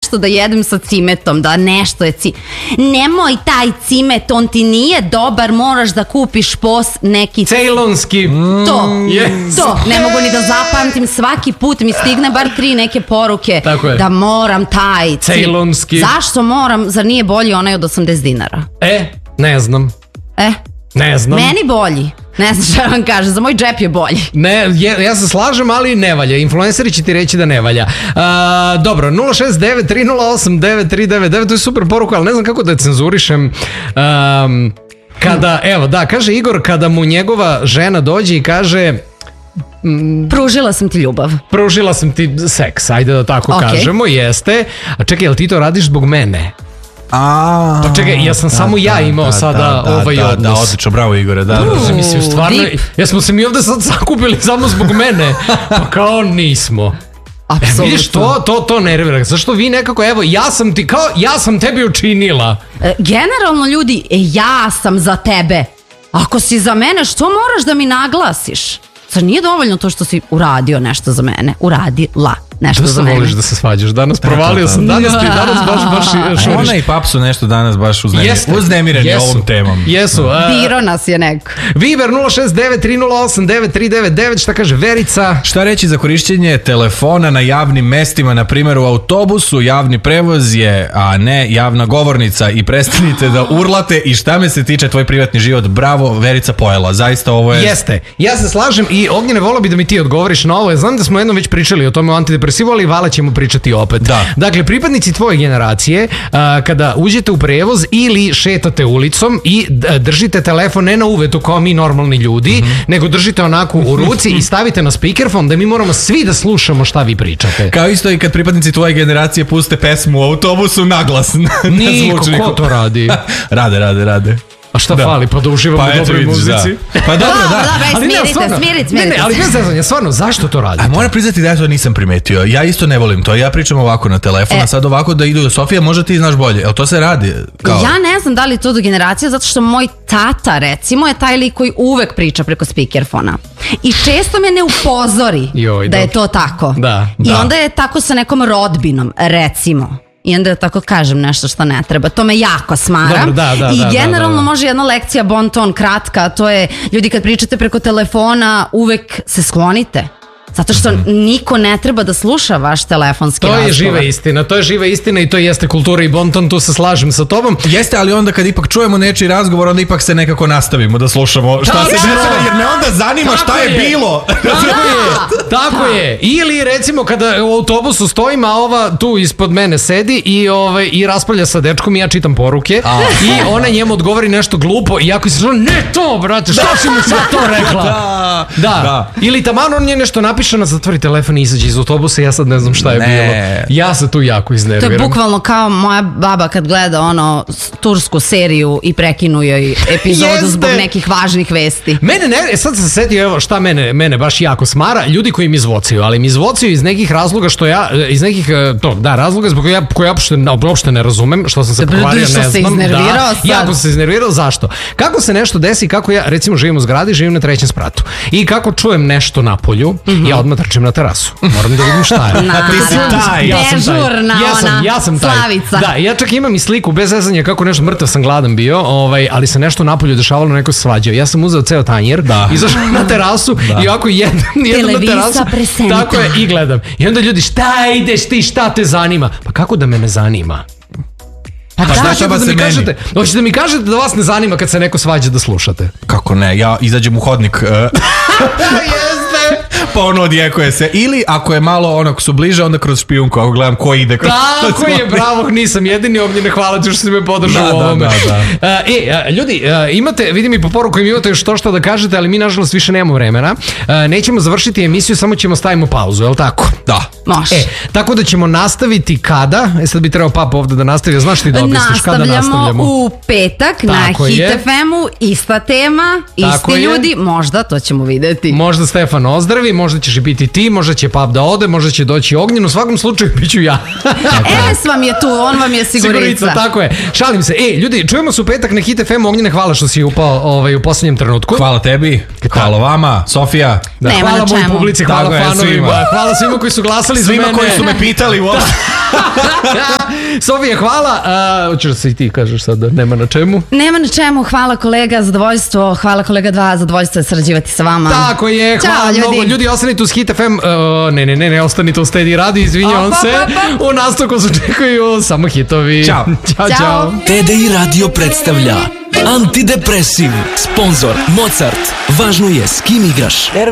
nešto da jedem sa cimetom, da nešto je nemoj taj cimet, on ti nije dobar, moraš da kupiš neki cejlonski. To, ne mogu ni da zapamtim, svaki put mi stigne bar 3 neke poruke da moram taj cejlonski. Zašto moram, zar nije bolji onaj od 80 dinara? Ne znam. Ne znam. Meni bolji. Ne znam šta vam kažem, za moj džep je bolji. Ne, ja se slažem, ali ne valja. Influenceri će ti reći da ne valja. Dobro, 069-308-9399, to je super poruka, ali ne znam kako da je cenzurišem. Kada, evo, da, kaže Igor, kada mu njegova žena dođe i kaže... Pružila sam ti ljubav. Pružila sam ti seks, ajde da tako kažemo, jeste. A čekaj, jel ti to radiš zbog mene? Pa čekaj, ja sam samo ja imao sada ovaj odnos. Da, odlično, bravo Igore. Mislim, stvarno, jesmo se mi ovde sad sakupili samo zbog mene? Pa kao nismo. Apsolutno. Vidiš, to nervira. Zašto vi nekako, evo, ja sam tebi učinila. Generalno ljudi, ja sam za tebe. Ako si za mene, što moraš da mi naglasiš? Zar nije dovoljno to što si uradio nešto za mene? Uradila nešto za mene. Da voliš da se svađaš. Danas provalio sam. Danas baš šuriš. Ona i Pap su nešto danas baš uznemireni ovom temom. Jesu. Biro nas je neko. Viber 069-308-9399. Šta kaže Verica? Šta reći za korišćenje telefona na javnim mestima, na primjer u autobusu? Javni prevoz je, a ne javna govornica, i prestanite da urlate. I šta me se tiče tvoj privatni život? Bravo, Verica pojela. Zaista ovo je... Jeste. Ja se slažem i Ognjene, volio bi da mi ti odgovoriš na ovo. Znam da smo jednom već pričali o tome u antidepresivu, ali Vala ćemo pričati opet. Dakle, pripadnici tvoje generacije, kada uđete u prevoz ili šetate ulicom i držite telefon ne na uvetu kao mi normalni ljudi, nego držite onako u ruci i stavite na speakerfon da mi moramo svi da slušamo šta vi pričate. Kao isto i kad pripadnici tvoje generacije puste pesmu u autobusu naglas. Niko, ko to radi? Rade. A šta fali? Pa da uživamo u dobroj muzici. Pa dobro, Smirite. Ali bez zezanja, stvarno, zašto to radite? A moram priznati da ja to nisam primetio. Ja isto ne volim to. Ja pričam ovako na telefon, a sad ovako da idu. Sofija, možda ti znaš bolje. Jel to se radi? Ja ne znam da li je to do generacije, zato što moj tata, recimo, je taj lik koji uvek priča preko speakerfona. I često me ne upozori da je to tako. I onda je tako sa nekom rodbinom, recimo. I onda tako kažem nešto što ne treba. To me jako smaram. I generalno može jedna lekcija bon ton kratka, to je, ljudi, kad pričate preko telefona uvek se sklonite. Zato što niko ne treba da sluša vaš telefonski razgovor. To je živa istina i to jeste kultura i bonton, tu se slažem sa tobom. Jeste, ali onda kad ipak čujemo nečiji razgovor, onda ipak se nekako nastavimo da slušamo šta se desilo, jer me onda zanima šta je bilo. Tako je. Ili recimo kada u autobusu stojim, a ova tu ispod mene sedi i raspravlja sa dečkom i ja čitam poruke i ona njemu odgovori nešto glupo i jako se ne to, brate, šta si mu sad to rekla? Da. Ili taman on nje nešto napiše na zatvori telefon i izađe iz autobusa i ja sad ne znam šta je bilo. Ja se tu jako iznerviram. To je bukvalno kao moja baba kad gleda tursku seriju i prekinu joj epizodu zbog nekih važnih vesti. Sad sam se setio, evo šta mene baš jako smara, ljudi koji mi izvocaju, ali mi izvocaju iz nekih razloga što ja, iz nekih razloga zbog koja ja uopšte ne razumem, što sam se pokvario, ne znam. Jako se iznervirao, zašto? Kako se nešto desi, kako ja recimo živim u zgradi, živim na 3. spratu i kako čujem nešto napolju, ja odmah trčim na terasu. Moram da vidim šta je. Ti si taj. Dežurna ona Slavica. Da, ja čak imam i sliku bez zezanja kako nešto, mrtav sam, gladan bio, ali se nešto napolju dešavalo, neko se svađao. Ja sam uzeo ceo tanjer, izašao na terasu i ovako jedem na terasu. Tako je, i gledam. I onda ljudi, šta ideš ti, šta te zanima? Pa kako da me ne zanima? Pa hoćete da mi kažete da vas ne zanima kad se neko svađa da slušate? Kako ne, ja izađem u hodnik. Pa ono odjekuje se. Ili ako je malo ako su bliže, onda kroz špijunku, ako gledam ko ide. Tako je, bravo, nisam jedini, Ognjene, hvala ti što si me podržao u ovome. Ljudi, imate, vidim i po poruku imate još što da kažete, ali mi nažalost više nemamo vremena. Nećemo završiti emisiju, samo ćemo stavimo pauzu, je li tako? Da. Može. Tako da ćemo nastaviti kada? Sad bi trebao Papa ovde da nastavi, znaš ti da objasniš kada nastavljamo? Nastavljamo u petak na Hit FM-u, ista tema, isti ljudi, možda, to ćemo videti. Možda Stefan ozdravi, možda ćeš i biti ti, možda će Pap da ode, možda će doći Ognjen, u svakom slučaju bit ću ja. Enes vam je tu, on vam je sigurica. Tako je. Šalim se. Ljudi, čujemo se u petak na Hit FM. Ognjene, hvala što si upao u posljednjem trenutku. Hvala tebi, hvala vama, Sofija. Hvala mojoj publici, hvala fanovima. Hvala svima koji su glasali za mene. Svima koji su me pitali uopšte. Sofija, hvala. Hoćeš da se i ti kažeš sad da nema na čemu? Nema na čemu, hvala kolega, zadovoljstvo, hvala kolega 2, zadovoljstvo je sarađivati sa vama. Tako je, hvala mnogo. Ljudi, ostanite uz Hit FM. Ne, ostanite u Steady Radio, izvinjavam se. U nastavku se čekaju samo hitovi. Ćao. TDI Radio predstavlja Antidepresiv. Sponzor Mozart. Važno je s kim igraš.